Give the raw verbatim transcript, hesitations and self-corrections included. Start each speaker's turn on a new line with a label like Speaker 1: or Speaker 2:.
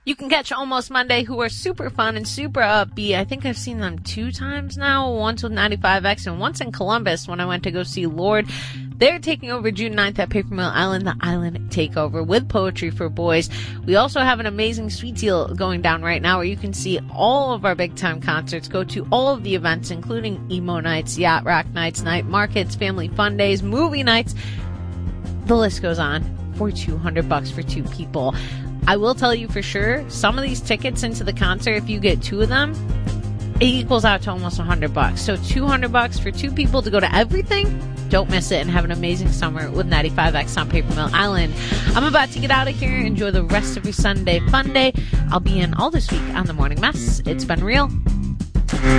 Speaker 1: You can catch Almost Monday, who are super fun and super upbeat. I think I've seen them two times now, once with ninety-five X and once in Columbus when I went to go see Lord. They're taking over June ninth at Paper Mill Island, the Island Takeover, with Poetry for Boys. We also have an amazing sweet deal going down right now where you can see all of our big-time concerts, go to all of the events, including emo nights, yacht rock nights, night markets, family fun days, movie nights. The list goes on for two hundred bucks for two people. I will tell you for sure, some of these tickets into the concert, if you get two of them, it equals out to almost one hundred bucks. So two hundred bucks for two people to go to everything. Don't miss it and have an amazing summer with ninety-five X on Paper Mill Island. I'm about to get out of here. Enjoy the rest of your Sunday fun day. I'll be in all this week on The Morning Mess. It's been real.